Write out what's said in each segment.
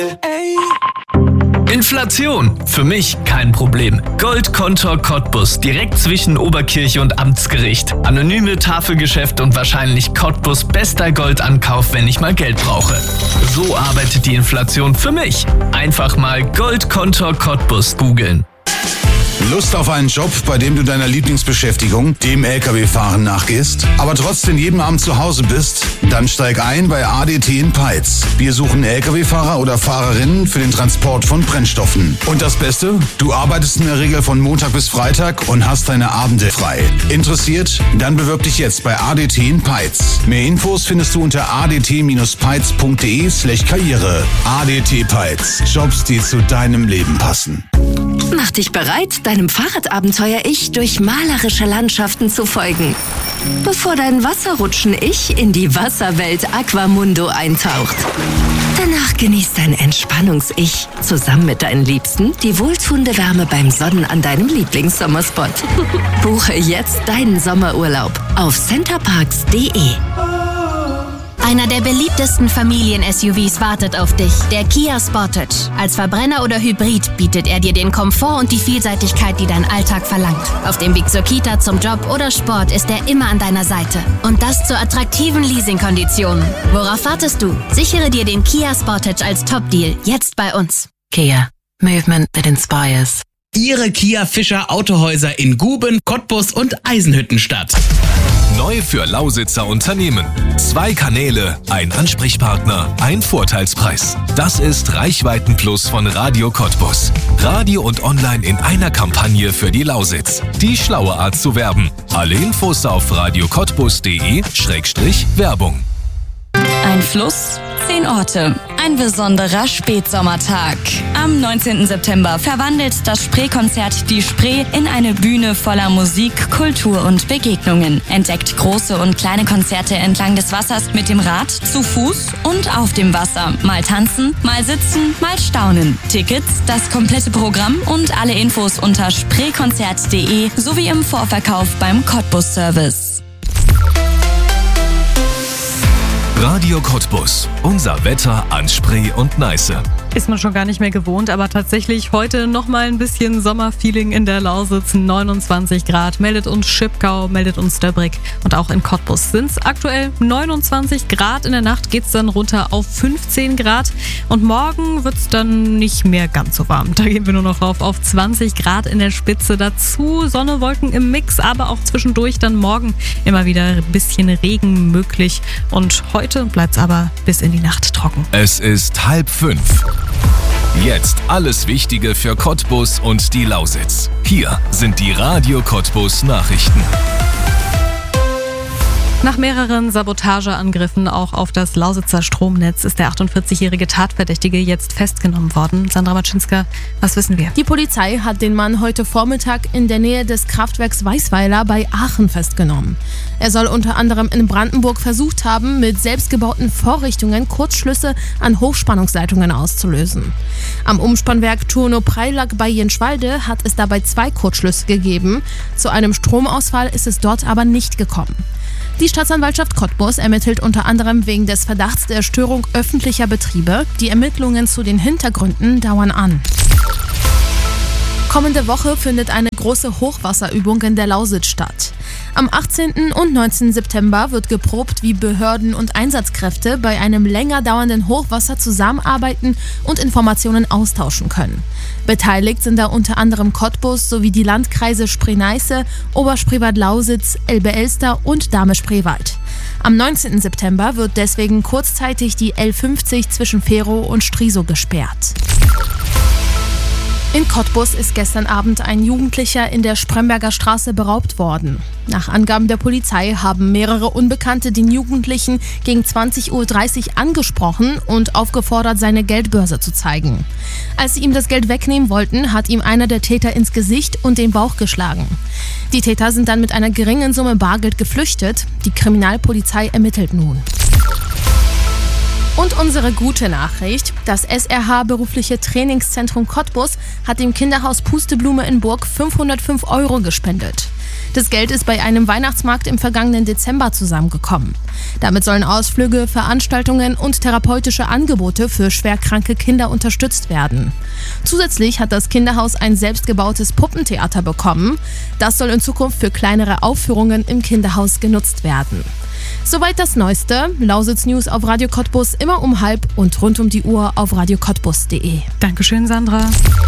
Inflation. Für mich kein Problem. Goldkontor Cottbus, direkt zwischen Oberkirche und Amtsgericht. Anonyme Tafelgeschäft und wahrscheinlich Cottbus bester Goldankauf, wenn ich mal Geld brauche. So arbeitet die Inflation für mich. Einfach mal Goldkontor Cottbus googeln. Lust auf einen Job, bei dem du deiner Lieblingsbeschäftigung, dem LKW-Fahren, nachgehst, aber trotzdem jeden Abend zu Hause bist? Dann steig ein bei ADT in Peitz. Wir suchen LKW-Fahrer oder Fahrerinnen für den Transport von Brennstoffen. Und das Beste? Du arbeitest in der Regel von Montag bis Freitag und hast deine Abende frei. Interessiert? Dann bewirb dich jetzt bei ADT in Peitz. Mehr Infos findest du unter adt-peitz.de/karriere. ADT Peitz. Jobs, die zu deinem Leben passen. Mach dich bereit, deinem Fahrradabenteuer-Ich durch malerische Landschaften zu folgen. Bevor dein Wasserrutschen-Ich in die Wasserwelt Aquamundo eintaucht. Danach genießt dein Entspannungs-Ich zusammen mit deinen Liebsten die wohltuende Wärme beim Sonnen an deinem Lieblingssommerspot. Buche jetzt deinen Sommerurlaub auf centerparks.de. Einer der beliebtesten Familien-SUVs wartet auf dich, der Kia Sportage. Als Verbrenner oder Hybrid bietet er dir den Komfort und die Vielseitigkeit, die dein Alltag verlangt. Auf dem Weg zur Kita, zum Job oder Sport ist er immer an deiner Seite. Und das zu attraktiven Leasingkonditionen. Worauf wartest du? Sichere dir den Kia Sportage als Top-Deal jetzt bei uns. Kia. Movement that inspires. Ihre Kia Fischer Autohäuser in Guben, Cottbus und Eisenhüttenstadt. Neu für Lausitzer Unternehmen. 2 Kanäle, ein Ansprechpartner, ein Vorteilspreis. Das ist Reichweitenplus von Radio Cottbus. Radio und Online in einer Kampagne für die Lausitz. Die schlaue Art zu werben. Alle Infos auf radiocottbus.de/Werbung. Ein Fluss, 10 Orte. Ein besonderer Spätsommertag. Am 19. September verwandelt das Spree-Konzert die Spree in eine Bühne voller Musik, Kultur und Begegnungen. Entdeckt große und kleine Konzerte entlang des Wassers mit dem Rad, zu Fuß und auf dem Wasser. Mal tanzen, mal sitzen, mal staunen. Tickets, das komplette Programm und alle Infos unter spreekonzert.de sowie im Vorverkauf beim Cottbus Service. Radio Cottbus. Unser Wetter an Spree und Neiße. Ist man schon gar nicht mehr gewohnt, aber tatsächlich heute nochmal ein bisschen Sommerfeeling in der Lausitz. 29 Grad, meldet uns Schipkau, meldet uns Döbrig und auch in Cottbus sind es aktuell 29 Grad. In der Nacht geht es dann runter auf 15 Grad und morgen wird es dann nicht mehr ganz so warm. Da gehen wir nur noch rauf auf 20 Grad in der Spitze. Dazu Sonne, Wolken im Mix, aber auch zwischendurch dann morgen immer wieder ein bisschen Regen möglich und heute bleibt es aber bis in die Nacht trocken. Es ist 4:30. Jetzt alles Wichtige für Cottbus und die Lausitz. Hier sind die Radio Cottbus Nachrichten. Nach mehreren Sabotageangriffen auch auf das Lausitzer Stromnetz ist der 48-jährige Tatverdächtige jetzt festgenommen worden. Sandra Matschinska, was wissen wir? Die Polizei hat den Mann heute Vormittag in der Nähe des Kraftwerks Weißweiler bei Aachen festgenommen. Er soll unter anderem in Brandenburg versucht haben, mit selbstgebauten Vorrichtungen Kurzschlüsse an Hochspannungsleitungen auszulösen. Am Umspannwerk Turno-Preilack bei Jenschwalde hat es dabei 2 Kurzschlüsse gegeben. Zu einem Stromausfall ist es dort aber nicht gekommen. Die Staatsanwaltschaft Cottbus ermittelt unter anderem wegen des Verdachts der Störung öffentlicher Betriebe. Die Ermittlungen zu den Hintergründen dauern an. Kommende Woche findet eine große Hochwasserübung in der Lausitz statt. Am 18. und 19. September wird geprobt, wie Behörden und Einsatzkräfte bei einem länger dauernden Hochwasser zusammenarbeiten und Informationen austauschen können. Beteiligt sind da unter anderem Cottbus sowie die Landkreise Spree-Neiße, Oberspreewald-Lausitz, Elbe-Elster und Dahme-Spreewald. Am 19. September wird deswegen kurzzeitig die L50 zwischen Verow und Strisow gesperrt. In Cottbus ist gestern Abend ein Jugendlicher in der Spremberger Straße beraubt worden. Nach Angaben der Polizei haben mehrere Unbekannte den Jugendlichen gegen 20:30 Uhr angesprochen und aufgefordert, seine Geldbörse zu zeigen. Als sie ihm das Geld wegnehmen wollten, hat ihm einer der Täter ins Gesicht und den Bauch geschlagen. Die Täter sind dann mit einer geringen Summe Bargeld geflüchtet. Die Kriminalpolizei ermittelt nun. Und unsere gute Nachricht: Das SRH Berufliche Trainingszentrum Cottbus hat dem Kinderhaus Pusteblume in Burg 505 € gespendet. Das Geld ist bei einem Weihnachtsmarkt im vergangenen Dezember zusammengekommen. Damit sollen Ausflüge, Veranstaltungen und therapeutische Angebote für schwerkranke Kinder unterstützt werden. Zusätzlich hat das Kinderhaus ein selbstgebautes Puppentheater bekommen. Das soll in Zukunft für kleinere Aufführungen im Kinderhaus genutzt werden. Soweit das Neueste. Lausitz News auf Radio Cottbus immer um 12:30 und rund um die Uhr auf radiocottbus.de. Dankeschön, Sandra.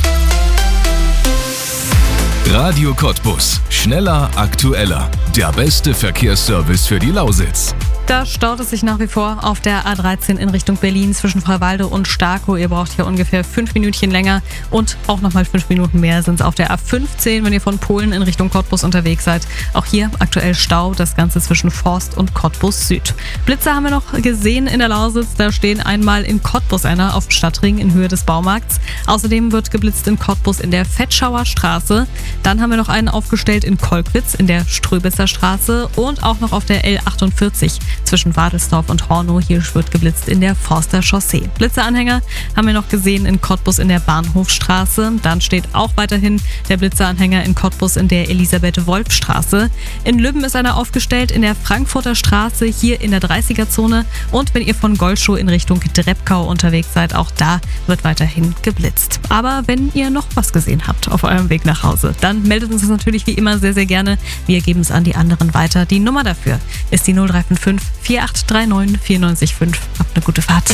Radio Cottbus. Schneller, aktueller. Der beste Verkehrsservice für die Lausitz. Da staut es sich nach wie vor auf der A13 in Richtung Berlin zwischen Freiwalde und Starkow. Ihr braucht hier ungefähr 5 Minütchen länger und auch nochmal 5 Minuten mehr sind es auf der A15, wenn ihr von Polen in Richtung Cottbus unterwegs seid. Auch hier aktuell Stau, das Ganze zwischen Forst und Cottbus Süd. Blitze haben wir noch gesehen in der Lausitz. Da stehen einmal in Cottbus einer auf dem Stadtring in Höhe des Baumarkts. Außerdem wird geblitzt in Cottbus in der Fettschauer Straße. Dann haben wir noch einen aufgestellt in Kolkwitz in der Ströbitzer Straße und auch noch auf der L48. Zwischen Wadelsdorf und Hornow, hier wird geblitzt in der Forster Chaussee. Blitzeranhänger haben wir noch gesehen in Cottbus in der Bahnhofstraße. Dann steht auch weiterhin der Blitzeranhänger in Cottbus in der Elisabeth-Wolf-Straße. In Lübben ist einer aufgestellt in der Frankfurter Straße, hier in der 30er-Zone. Und wenn ihr von Goldschuh in Richtung Dreppkau unterwegs seid, auch da wird weiterhin geblitzt. Aber wenn ihr noch was gesehen habt auf eurem Weg nach Hause, dann meldet uns das natürlich wie immer sehr, sehr gerne. Wir geben es an die anderen weiter. Die Nummer dafür ist die 0355 4839 945. Habt eine gute Fahrt.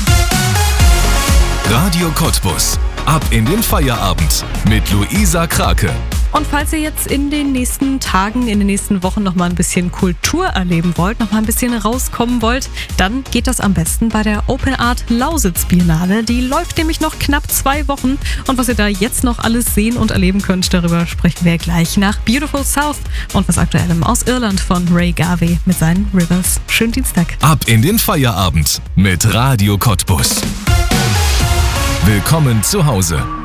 Radio Cottbus. Ab in den Feierabend mit Luisa Krake. Und falls ihr jetzt in den nächsten Tagen, in den nächsten Wochen noch mal ein bisschen Kultur erleben wollt, noch mal ein bisschen rauskommen wollt, dann geht das am besten bei der Open Art Lausitz Biennale. Die läuft nämlich noch knapp 2 Wochen. Und was ihr da jetzt noch alles sehen und erleben könnt, darüber sprechen wir gleich nach Beautiful South und was Aktuellem aus Irland von Ray Garvey mit seinen Rivers. Schönen Dienstag. Ab in den Feierabend mit Radio Cottbus. Willkommen zu Hause.